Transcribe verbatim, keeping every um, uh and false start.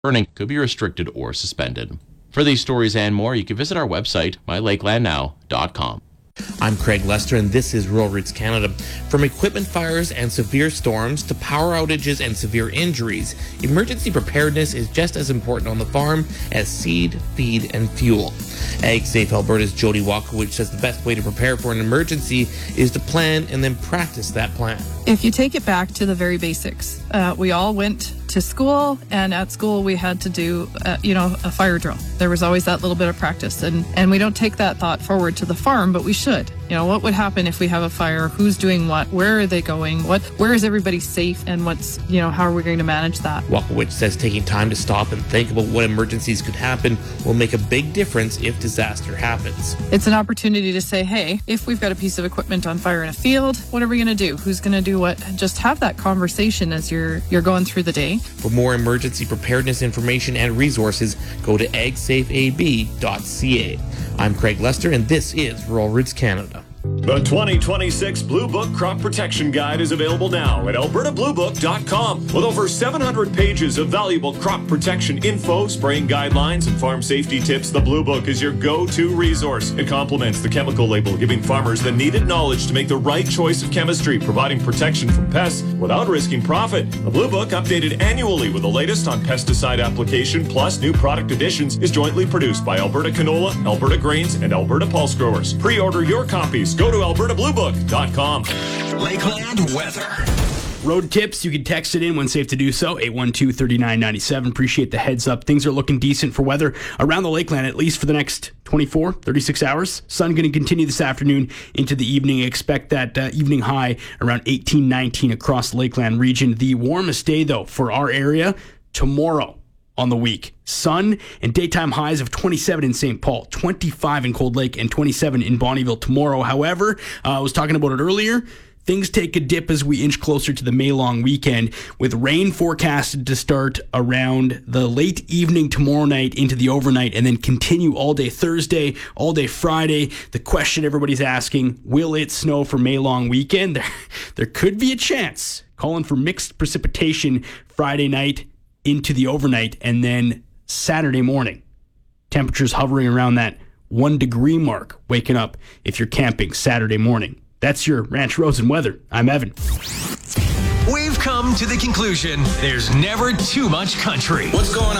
Burning could be restricted or suspended. For these stories and more, you can visit our website, my lakeland now dot com. I'm Craig Lester, and this is Rural Roots Canada. From equipment fires and severe storms to power outages and severe injuries, emergency preparedness is just as important on the farm as seed, feed, and fuel. AgSafe Alberta's Jody Walkowicz says the best way to prepare for an emergency is to plan and then practice that plan. If you take it back to the very basics, uh, we all went to school, and at school we had to do, uh, you know, a fire drill. There was always that little bit of practice, and, and we don't take that thought forward to the farm, but we should. You know, what would happen if we have a fire? Who's doing what? Where are they going? What? Where is everybody safe? And what's, you know, how are we going to manage that? Walkowicz says taking time to stop and think about what emergencies could happen will make a big difference if disaster happens. It's an opportunity to say, hey, if we've got a piece of equipment on fire in a field, what are we going to do? Who's going to do what? Just have that conversation as you're you're going through the day. For more emergency preparedness information and resources, go to ag safe a b dot c a. I'm Craig Lester, and this is Rural Roots Canada. The twenty twenty-six Blue Book Crop Protection Guide is available now at alberta blue book dot com. With over seven hundred pages of valuable crop protection info, spraying guidelines, and farm safety tips, the Blue Book is your go-to resource. It complements the chemical label, giving farmers the needed knowledge to make the right choice of chemistry, providing protection from pests without risking profit. The Blue Book, updated annually with the latest on pesticide application plus new product additions, is jointly produced by Alberta Canola, Alberta Grains, and Alberta Pulse Growers. Pre-order your copies. Go to alberta blue book dot com. Lakeland weather. Road tips, you can text it in when safe to do so, eight one two, three nine nine seven. Appreciate the heads up. Things are looking decent for weather around the Lakeland, at least for the next twenty-four, thirty-six hours. Sun going to continue this afternoon into the evening. Expect that uh, evening high around eighteen, nineteen across the Lakeland region. The warmest day, though, for our area, tomorrow on the week. Sun and daytime highs of twenty-seven in Saint Paul, twenty-five in Cold Lake, and twenty-seven in Bonnyville tomorrow. However, uh, I was talking about it earlier. Things take a dip as we inch closer to the May long weekend, with rain forecasted to start around the late evening tomorrow night into the overnight and then continue all day Thursday, all day Friday. The question everybody's asking, will it snow for May long weekend? There, there could be a chance. Calling for mixed precipitation Friday night into the overnight, and then Saturday morning. Temperatures hovering around that one degree mark, waking up if you're camping Saturday morning. That's your Ranch Rosen weather. I'm Evan. We've come to the conclusion there's never too much country. What's going on?